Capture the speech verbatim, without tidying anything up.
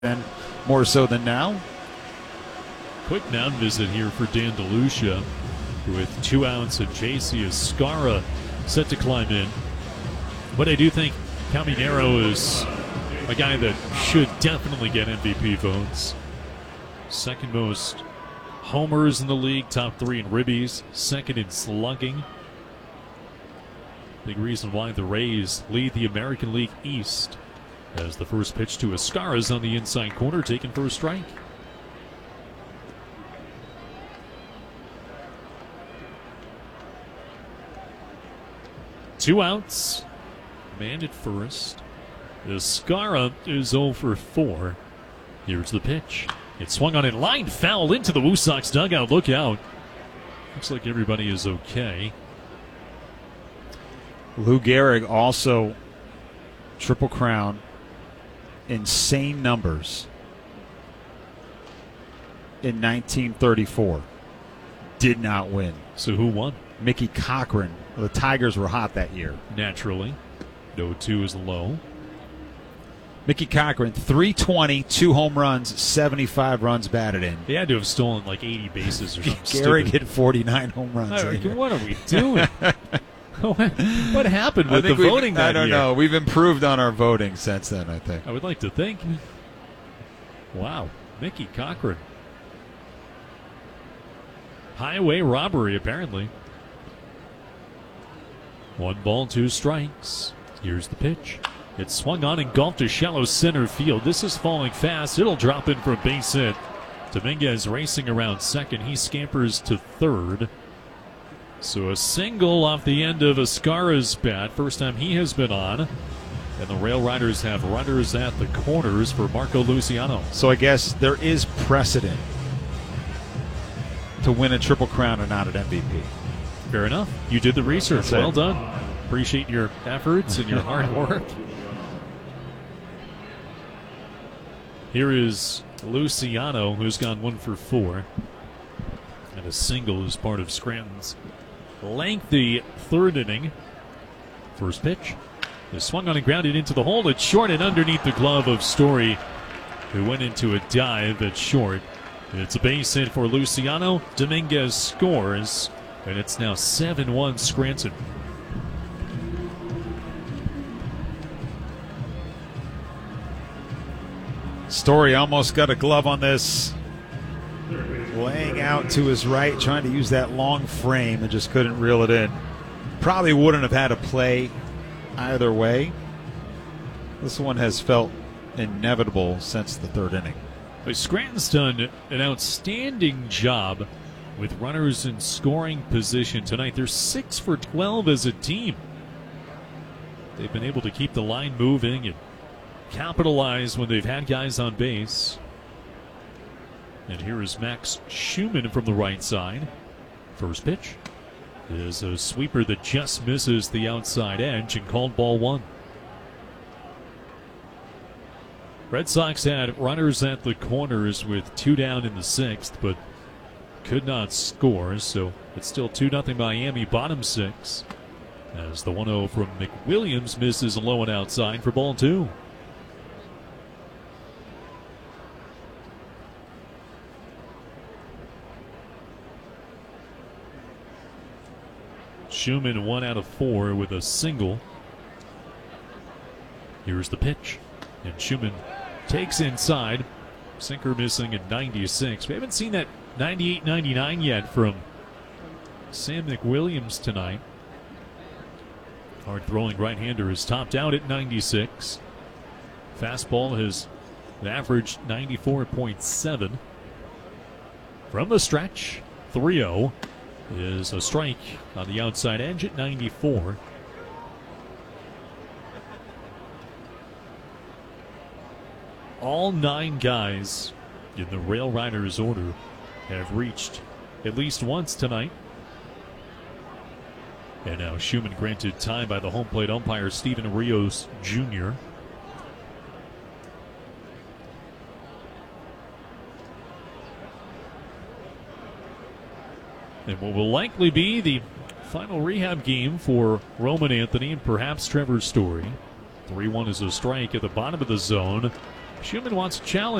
then more so than now. Quick mound visit here for Dan DeLucia with two outs and J C Escarra set to climb in. But I do think Caminero is a guy that should definitely get M V P votes. Second most homers in the league, top three in ribbies, second in slugging. Big reason why the Rays lead the American League East, as the first pitch to Escarra is on the inside corner, taken for a strike. Two outs, man at first. Escarra is oh for four. Here's the pitch. It swung on in line, foul into the Woo Sox dugout. Look out. Looks like everybody is okay. Lou Gehrig also triple crown, insane numbers in nineteen thirty-four. Did not win. So who won? Mickey Cochrane. The Tigers were hot that year. Naturally. no two is low. Mickey Cochrane, three twenty, two home runs, seventy-five runs batted in. He had to have stolen like eighty bases or something. Gehrig hit forty-nine home runs. Right, what are we doing? What happened with the voting that I don't year? know. We've improved on our voting since then, I think. I would like to think. Wow. Mickey Cochrane. Highway robbery, apparently. One ball, two strikes. Here's the pitch. It's swung on and golfed to shallow center field. This is falling fast. It'll drop in for a base hit. Dominguez racing around second. He scampers to third. So a single off the end of Escarra's bat. First time he has been on. And the Rail Riders have runners at the corners for Marco Luciano. So I guess there is precedent to win a Triple Crown and not an M V P. Fair enough. You did the research. That's well it. done. Appreciate your efforts and your hard work. Here is Luciano, who's gone one for four. And a single is part of Scranton's lengthy third inning. First pitch is swung on and grounded into the hole. It's short and underneath the glove of Story, who went into a dive at short. It's a base hit for Luciano. Dominguez scores, and it's now seven one Scranton. Story almost got a glove on this. Laying out to his right, trying to use that long frame and just couldn't reel it in. Probably wouldn't have had a play either way. This one has felt inevitable since the third inning. But Scranton's done an outstanding job with runners in scoring position tonight. They're six for twelve as a team. They've been able to keep the line moving and capitalize when they've had guys on base. And here is Max Schumann from the right side. First pitch is a sweeper that just misses the outside edge and called ball one. Red Sox had runners at the corners with two down in the sixth, but could not score, so it's still two nothing Miami, bottom six, as the one oh from McWilliams misses low and outside for ball two. Schumann one out of four with a single. Here's the pitch, and Schumann takes inside. Sinker missing at ninety-six. We haven't seen that ninety-eight ninety-nine yet from Sam McWilliams tonight. Hard throwing right-hander is topped out at ninety-six. Fastball has averaged ninety-four point seven. From the stretch, three oh is a strike on the outside edge at ninety-four. All nine guys in the Rail Riders order have reached at least once tonight. And now Schumann granted time by the home plate umpire Steven Rios Junior And what will likely be the final rehab game for Roman Anthony and perhaps Trevor Story. three one is a strike at the bottom of the zone. Schumann wants a challenge.